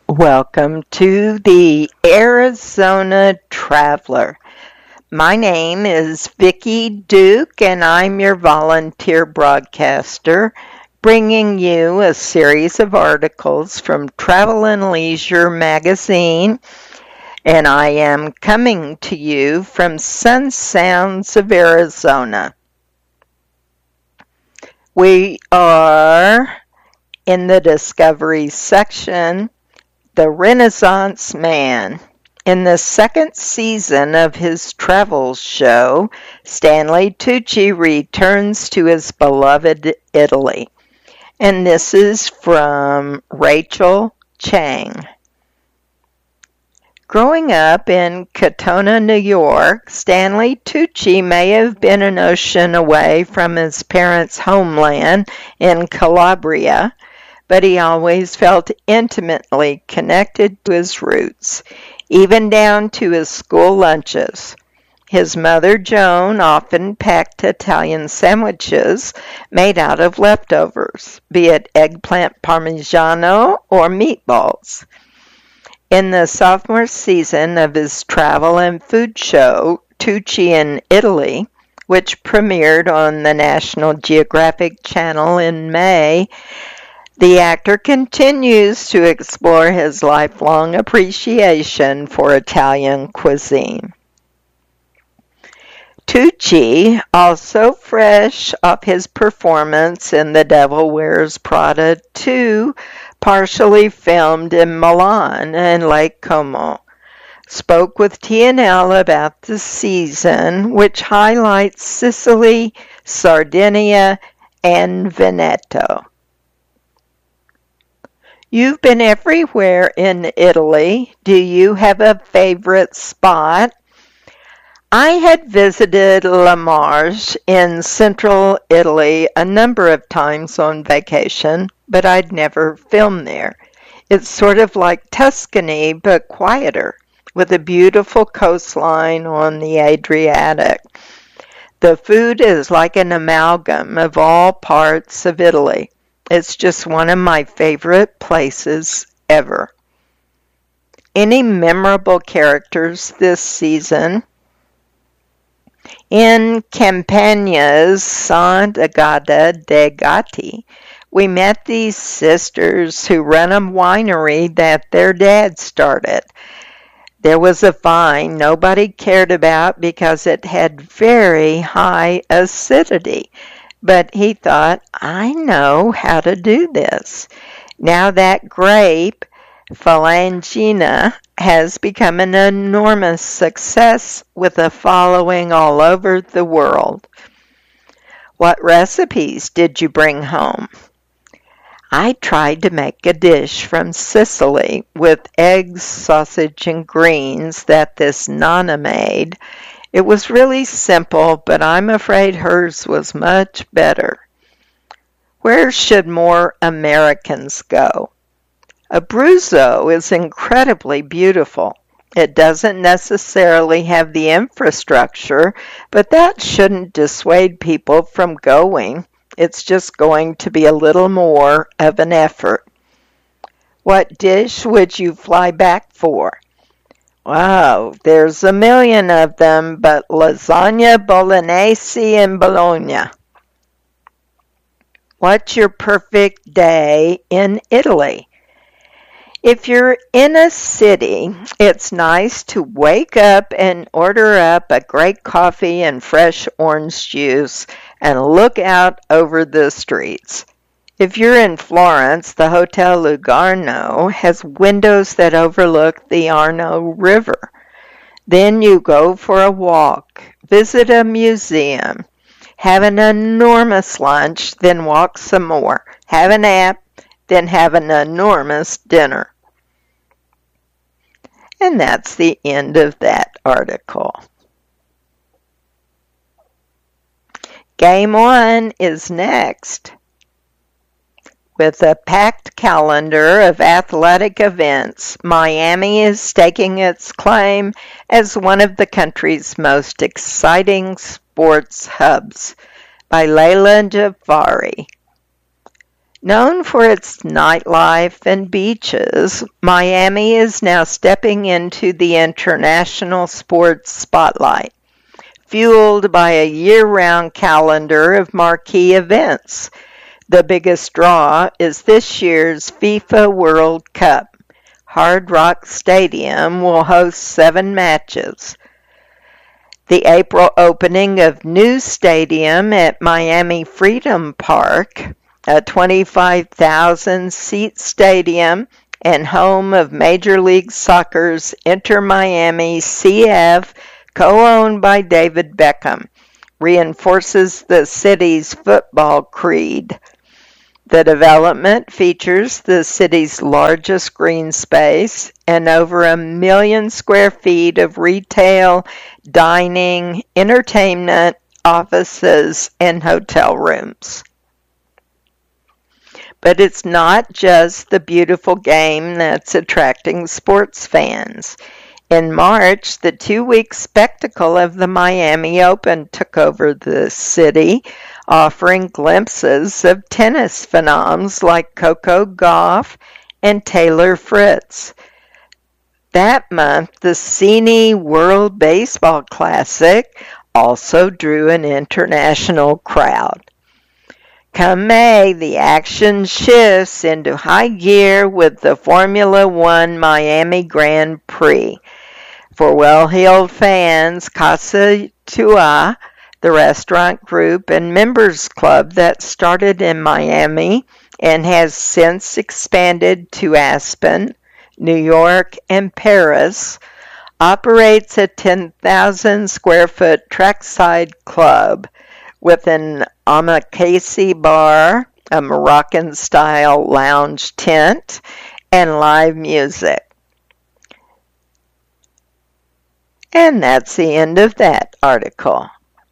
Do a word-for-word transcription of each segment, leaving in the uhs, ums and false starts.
Welcome to the Arizona Traveler. My name is Vicki Duke and I'm your volunteer broadcaster, bringing you a series of articles from Travel and Leisure magazine, and I am coming to you from Sun Sounds of Arizona. We are in the Discovery section. The Renaissance Man. In the second season of his travel show, Stanley Tucci returns to his beloved Italy. And this is from Rachel Chang. Growing up in Katonah, New York, Stanley Tucci may have been an ocean away from his parents' homeland in Calabria, but he always felt intimately connected to his roots, even down to his school lunches. His mother, Joan, often packed Italian sandwiches made out of leftovers, be it eggplant parmigiano or meatballs. In the sophomore season of his travel and food show, Tucci in Italy, which premiered on the National Geographic Channel in May, the actor continues to explore his lifelong appreciation for Italian cuisine. Tucci, also fresh off his performance in The Devil Wears Prada two, partially filmed in Milan and Lake Como, spoke with T N L about the season, which highlights Sicily, Sardinia, and Veneto. You've been everywhere in Italy. Do you have a favorite spot? I had visited La Marge in central Italy a number of times on vacation, but I'd never filmed there. It's sort of like Tuscany, but quieter, with a beautiful coastline on the Adriatic. The food is like an amalgam of all parts of Italy. It's just one of my favorite places ever. Any memorable characters this season? In Campagna's Sant'Agata dei Gatti, we met these sisters who run a winery that their dad started. There was a vine nobody cared about because it had very high acidity. But he thought, I know how to do this. Now that grape, Falangina, has become an enormous success with a following all over the world. What recipes did you bring home? I tried to make a dish from Sicily with eggs, sausage, and greens that this Nana made. It was really simple, but I'm afraid hers was much better. Where should more Americans go? Abruzzo is incredibly beautiful. It doesn't necessarily have the infrastructure, but that shouldn't dissuade people from going. It's just going to be a little more of an effort. What dish would you fly back for? Wow, there's a million of them, but lasagna bolognese in Bologna. What's your perfect day in Italy? If you're in a city, it's nice to wake up and order up a great coffee and fresh orange juice and look out over the streets. If you're in Florence, the Hotel Lugarno has windows that overlook the Arno River. Then you go for a walk, visit a museum, have an enormous lunch, then walk some more, have a nap, then have an enormous dinner. And that's the end of that article. Game One is next. With a packed calendar of athletic events, Miami is staking its claim as one of the country's most exciting sports hubs. By Layla Jafari. Known for its nightlife and beaches, Miami is now stepping into the international sports spotlight, fueled by a year-round calendar of marquee events. The biggest draw is this year's FIFA World Cup. Hard Rock Stadium will host seven matches. The April opening of new stadium at Miami Freedom Park, a twenty-five thousand seat stadium and home of Major League Soccer's Inter Miami C F, co-owned by David Beckham, reinforces the city's football creed. The development features the city's largest green space and over a million square feet of retail, dining, entertainment, offices, and hotel rooms. But it's not just the beautiful game that's attracting sports fans. In March, the two-week spectacle of the Miami Open took over the city, offering glimpses of tennis phenoms like Coco Gauff and Taylor Fritz. That month, the C N Y World Baseball Classic also drew an international crowd. Come May, the action shifts into high gear with the Formula One Miami Grand Prix. For well-heeled fans, Casa Tua, the restaurant group and members club that started in Miami and has since expanded to Aspen, New York, and Paris, operates a ten thousand square foot trackside club with an omakase bar, a Moroccan-style lounge tent, and live music. And that's the end of that article.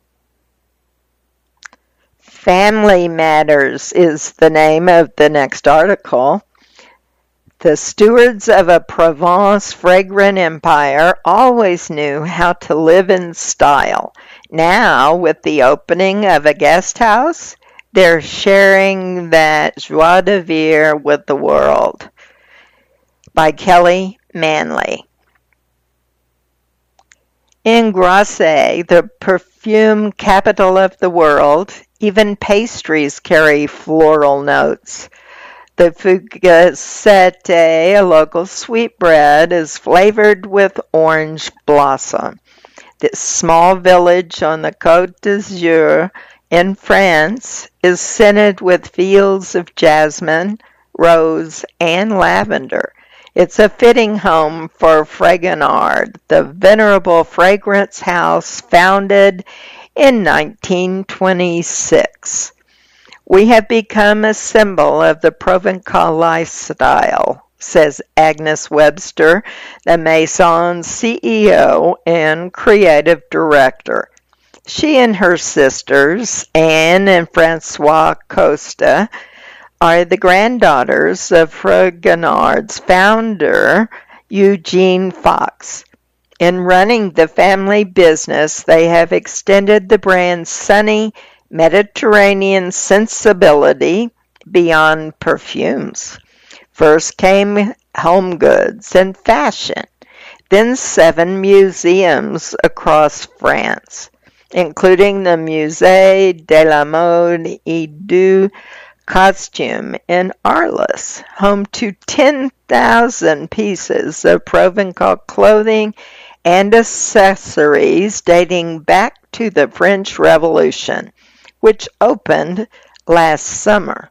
Family Matters is the name of the next article. The stewards of a Provence fragrant empire always knew how to live in style. Now, with the opening of a guest house, they're sharing that joie de vivre with the world. By Kelly Manley. In Grasse, the perfume capital of the world, even pastries carry floral notes. The fugacette, a local sweetbread, is flavored with orange blossom. This small village on the Côte d'Azur in France is scented with fields of jasmine, rose, and lavender. It's a fitting home for Fragonard, the venerable fragrance house founded in nineteen twenty-six. We have become a symbol of the Provençal lifestyle, says Agnes Webster, the Maison's C E O and creative director. She and her sisters, Anne and Francoise Costa, are the granddaughters of Fragonard's founder, Eugene Fox. In running the family business, they have extended the brand's sunny Mediterranean sensibility beyond perfumes. First came home goods and fashion, then seven museums across France, including the Musée de la Mode et du Costume in Arles, home to ten thousand pieces of Provençal clothing and accessories dating back to the French Revolution, which opened last summer.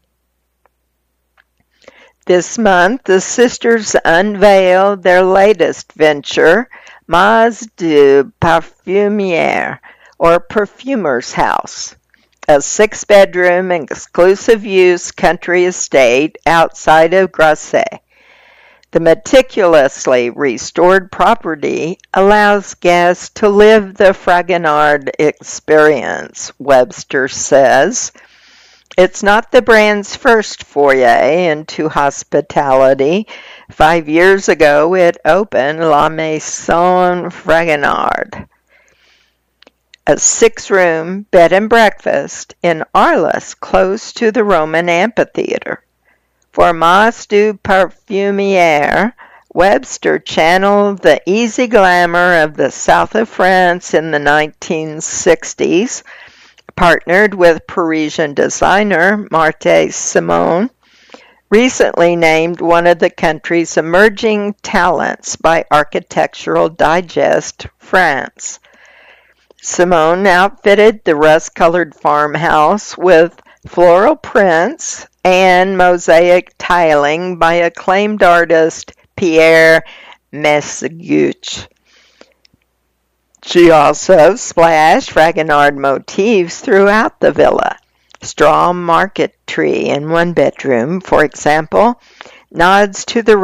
This month, the sisters unveiled their latest venture, Mas de Parfumière, or Perfumer's House, a six-bedroom exclusive-use country estate outside of Grasse. The meticulously restored property allows guests to live the Fragonard experience, Webster says. It's not the brand's first foray into hospitality. Five years ago, it opened La Maison Fragonard, a six-room bed and breakfast in Arles, close to the Roman amphitheater. Formas du Parfumier, Webster channeled the easy glamour of the south of France in the nineteen sixties, partnered with Parisian designer Marthe Simone, recently named one of the country's emerging talents by Architectural Digest France. Simone outfitted the rust-colored farmhouse with floral prints and mosaic tiling by acclaimed artist Pierre Mesguich. She also splashed Fragonard motifs throughout the villa. Straw market tree in one bedroom, for example, nods to the